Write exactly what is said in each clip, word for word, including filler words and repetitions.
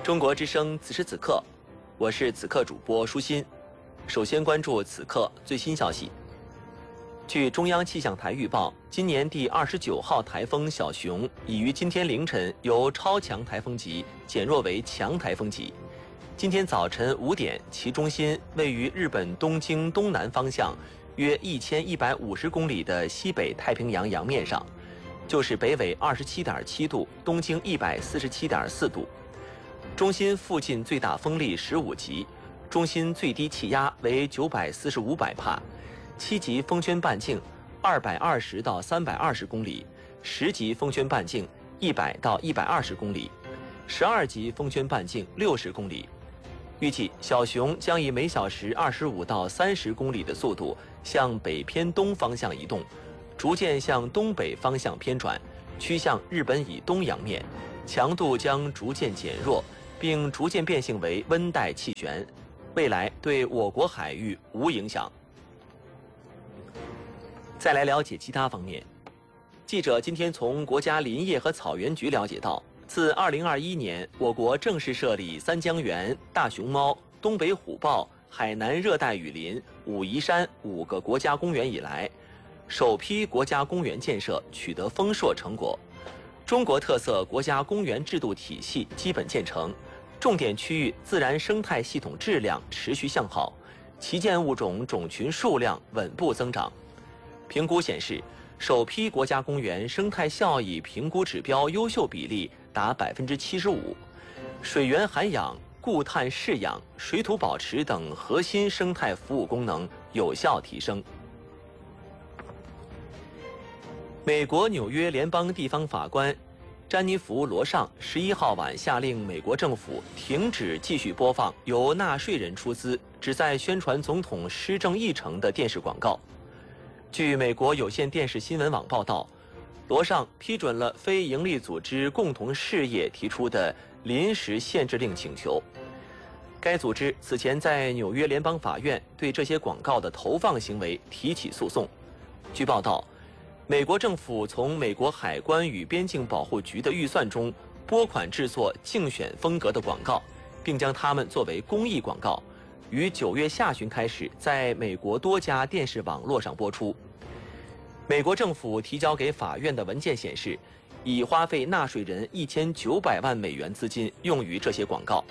中国之声此时此刻，我是此刻主播舒心。首先关注此刻最新消息。据中央气象台预报，今年第二十九号台风小熊已于今天凌晨由超强台风级减弱为强台风级。今天早晨五点，其中心位于日本东京东南方向约一千一百五十公里的西北太平洋洋面上，就是北纬二十七点七度，东经一百四十七点四度。中心附近最大风力十五级，中心最低气压为九百四十五百帕，七级风圈半径二百二十到三百二十公里，十级风圈半径一百到一百二十公里，十二级风圈半径六十公里。预计小熊将以每小时二十五到三十公里的速度向北偏东方向移动，逐渐向东北方向偏转，趋向日本以东洋面，强度将逐渐减弱，并逐渐变性为温带气旋，未来对我国海域无影响。再来了解其他方面。记者今天从国家林业和草原局了解到，自二零二一年我国正式设立三江源、大熊猫、东北虎豹、海南热带雨林、武夷山五个国家公园以来，首批国家公园建设取得丰硕成果，中国特色国家公园制度体系基本建成，重点区域自然生态系统质量持续向好，旗舰物种种群数量稳步增长。评估显示，首批国家公园生态效益评估指标优秀比例达百分之七十五，水源涵养、固碳释养、水土保持等核心生态服务功能有效提升。美国纽约联邦地方法官詹妮弗·罗尚十一号晚下令美国政府停止继续播放由纳税人出资旨在宣传总统施政议程的电视广告。据美国有线电视新闻网报道，罗尚批准了非营利组织共同事业提出的临时限制令请求。该组织此前在纽约联邦法院对这些广告的投放行为提起诉讼。据报道，美国政府从美国海关与边境保护局的预算中拨款制作竞选风格的广告，并将它们作为公益广告，于九月下旬开始在美国多家电视网络上播出。美国政府提交给法院的文件显示，已花费纳税人一千九百万美元资金用于这些广告。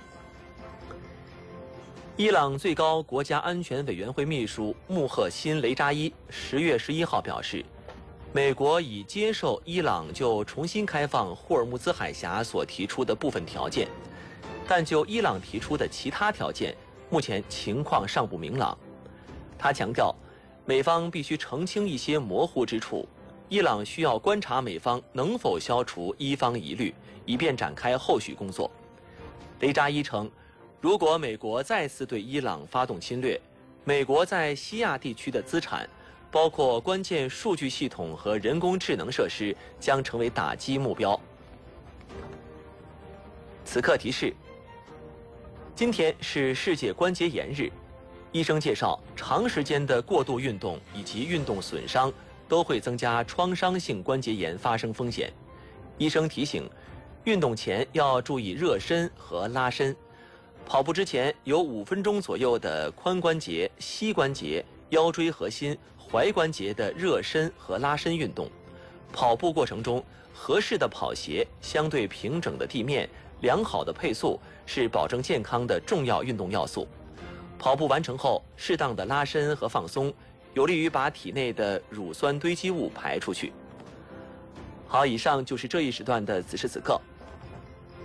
伊朗最高国家安全委员会秘书穆赫辛·雷扎伊十月十一号表示，美国已接受伊朗就重新开放霍尔木兹海峡所提出的部分条件，但就伊朗提出的其他条件，目前情况尚不明朗。他强调，美方必须澄清一些模糊之处，伊朗需要观察美方能否消除伊方疑虑，以便展开后续工作。雷扎伊称，如果美国再次对伊朗发动侵略，美国在西亚地区的资产，包括关键数据系统和人工智能设施，将成为打击目标。此刻提示：今天是世界关节炎日。医生介绍，长时间的过度运动以及运动损伤都会增加创伤性关节炎发生风险。医生提醒，运动前要注意热身和拉伸。跑步之前有五分钟左右的髋关节、膝关节、腰椎核心、踝关节的热身和拉伸运动。跑步过程中，合适的跑鞋、相对平整的地面、良好的配速是保证健康的重要运动要素。跑步完成后，适当的拉伸和放松，有利于把体内的乳酸堆积物排出去。好，以上就是这一时段的此时此刻。